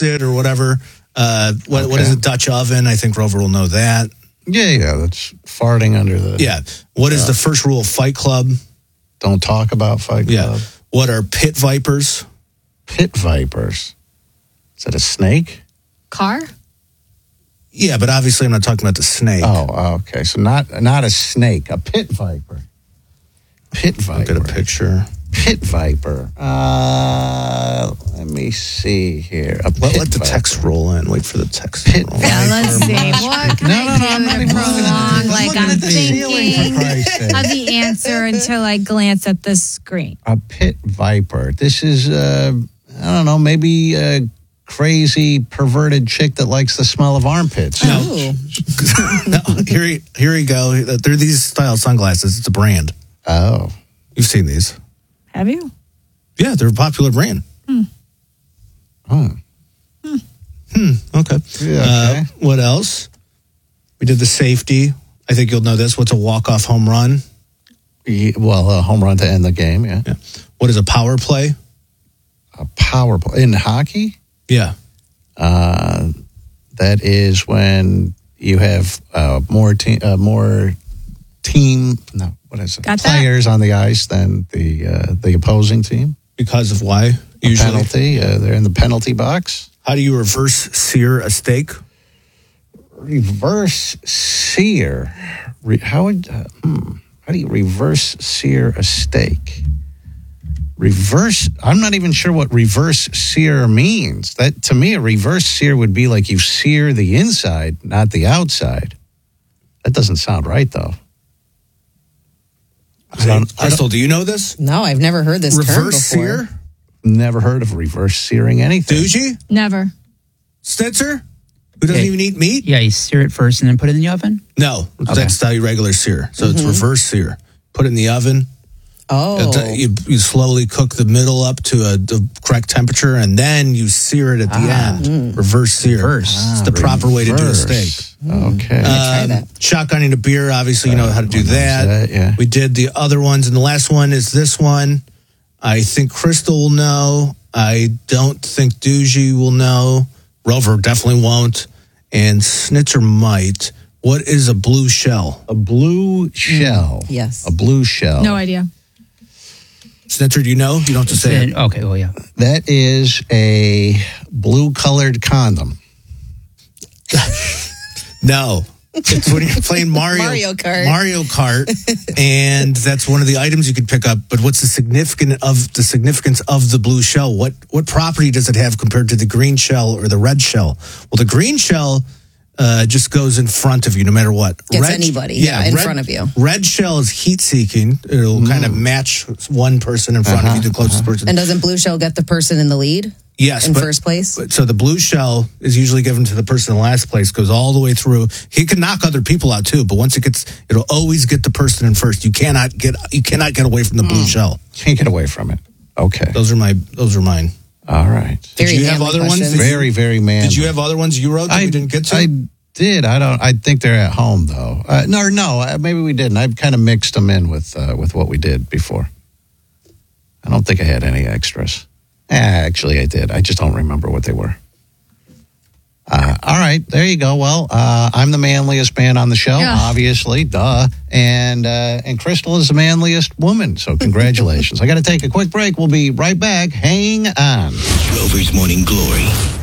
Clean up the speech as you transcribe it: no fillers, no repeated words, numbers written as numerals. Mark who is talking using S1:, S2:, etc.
S1: toasted or whatever. What is a Dutch oven? I think Rover will know that.
S2: Yeah, that's farting under the...
S1: Yeah. What is the first rule of Fight Club?
S2: Don't talk about Fight Club.
S1: Yeah. What are pit vipers?
S2: Pit vipers. Is that a snake?
S3: Car?
S1: Yeah, but obviously I'm not talking about the snake.
S2: Oh, okay. So not a snake, a pit viper. Pit viper.
S1: Look at a picture.
S2: Pit viper. Let me see here.
S1: Let the text roll in. Wait for the text.
S2: Pit
S1: roll.
S3: Yeah, let's see. What can I do to prolong? Like I'm thinking of the answer until I glance at the screen.
S2: A pit viper. This is, I don't know, maybe a crazy, perverted chick that likes the smell of armpits.
S1: No. Here you go. They're these style sunglasses. It's a brand.
S2: Oh.
S1: You've seen these.
S3: Have you?
S1: Yeah, they're a popular brand. Okay.
S2: Yeah, okay.
S1: What else? We did the safety. I think you'll know this. What's a walk-off home run?
S2: Well, a home run to end the game, yeah.
S1: What is a power play?
S2: A power play. In hockey?
S1: Yeah.
S2: That is when you have more team players on the ice than the opposing team.
S1: Because of why? Usually.
S2: Penalty. They're in the penalty box.
S1: How do you reverse sear a steak?
S2: Reverse sear. How do you reverse sear a steak? I'm not even sure what reverse sear means. That, to me, a reverse sear would be like you sear the inside, not the outside. That doesn't sound right, though.
S1: Crystal, do you know this?
S4: No, I've never heard this term before.
S1: Reverse sear?
S2: Never heard of reverse searing anything.
S1: Doogie?
S3: Never.
S1: Snitzer? Who doesn't even eat meat?
S5: Yeah, you sear it first and then put it in the oven?
S1: No, that's how you regular sear. So it's reverse sear. Put it in the oven.
S4: Oh.
S1: You slowly cook the middle up to the correct temperature, and then you sear it at the end. Reverse sear. It's the proper way to do a steak.
S2: Okay.
S4: Try that.
S1: Shotgunning a beer, obviously you know how to do that.
S2: Yeah.
S1: We did the other ones, and the last one is this one. I think Crystal will know. I don't think Doogie will know. Rover definitely won't. And Snitzer might. What is a blue shell?
S2: A blue shell.
S4: Yes.
S2: A blue shell.
S3: No idea.
S1: Snitzer, do you know? You don't have to say it.
S5: Okay, well, yeah.
S2: That is a blue-colored condom.
S1: No. It's when you're playing Mario Kart, and that's one of the items you could pick up. But what's the significance of the blue shell? What property does it have compared to the green shell or the red shell? Well, the green shell just goes in front of you no matter what.
S4: Gets anybody in front of you.
S1: Red shell is heat-seeking. It'll kind of match one person in front of you, the closest person.
S4: And doesn't blue shell get the person in the lead?
S1: Yes.
S4: In first place?
S1: So the blue shell is usually given to the person in last place, goes all the way through. He can knock other people out too, but once it'll always get the person in first. You cannot get away from the blue shell.
S2: Can't get away from it. Okay.
S1: Those are mine.
S2: All right.
S1: Did you have other ones?
S2: Very, very manly.
S1: Did you have other ones you wrote that we didn't get to?
S2: I did. I think they're at home though. No, maybe we didn't. I kind of mixed them in with what we did before. I don't think I had any extras. Actually, I did. I just don't remember what they were. All right, there you go. Well, I'm the manliest man on the show, obviously, duh. And Crystal is the manliest woman, so congratulations. I got to take a quick break. We'll be right back. Hang on.
S6: Rover's Morning Glory.